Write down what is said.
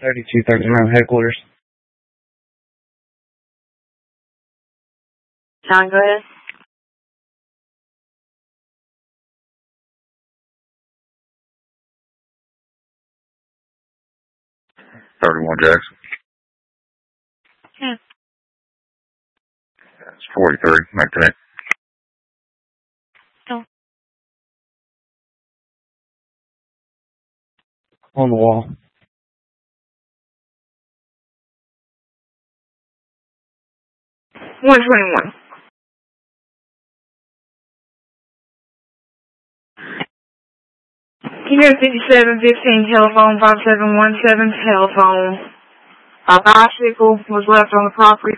3239 headquarters. John, go ahead. Jackson. Yeah. It's 43. Make that. No. On the wall. $121. Unit 5715, telephone 5717, telephone. A bicycle was left on the property.